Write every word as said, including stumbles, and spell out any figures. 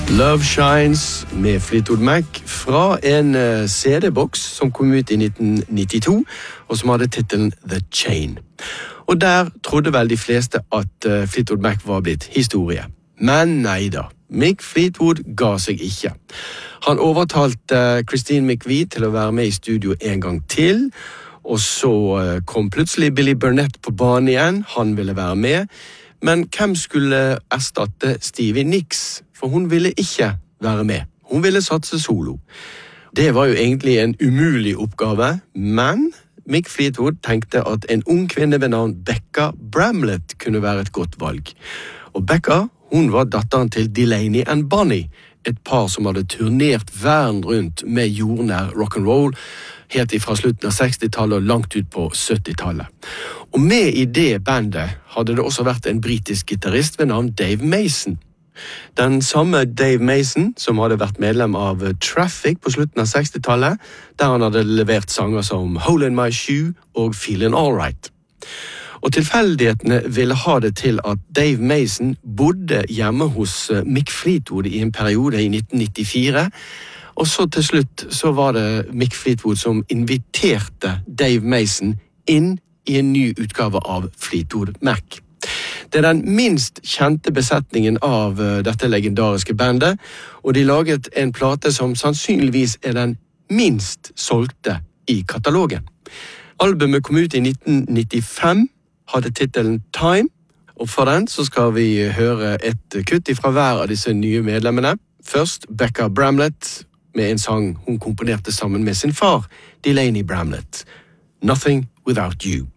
Love Shines med Fleetwood Mac fra en uh, C D-boks som kom ut i nitten nittito, og som hadde titelen The Chain. Og der trodde vel de fleste at uh, Fleetwood Mac var blitt historie. Men nei da, Mick Fleetwood ga seg ikke. Han overtalte uh, Christine McVie til å være med i studio en gang til, og så uh, kom plutselig Billy Burnett på banen igjen. Han ville være med. Men hvem skulle erstatte Stevie Nicks? For hun ville ikke være med. Hun ville satse solo. Det var jo egentlig en umulig oppgave, men Mick Fleetwood tenkte at en ung kvinne ved navn Becca Bramlett kunne være et godt valg. Og Becca, hun var datteren til Delaney and Bonnie, et par som hadde turnert verden rundt med jordnær rock'n'roll, helt fra slutten av sekstitallet og langt ut på syttitallet. Og med i det bandet hadde det også vært en britisk gitarist ved navn Dave Mason. Den samme Dave Mason som hadde vært medlem av Traffic på slutten av sekstitallet, der han hadde levert sanger som Hole in My Shoe og Feelin' Alright. Og tilfeldighetene ville ha det til at Dave Mason bodde hjemme hos Mick Fleetwood i en periode i nitten nittifire, og så til slutt så var det Mick Fleetwood som inviterte Dave Mason inn i en ny utgave av Fleetwood Mac. Det er den minst kjente besetningen av dette legendariske bandet, og de laget en plate som sannsynligvis er den minst solgte i katalogen. Albumet kom ut i nitten nittifem, hadde titelen Time, og for den så skal vi høre et kutt fra hver av disse nye medlemmene. Først Becca Bramlett med en sang hun komponerte sammen med sin far, Delaney Bramlett. Nothing Without You.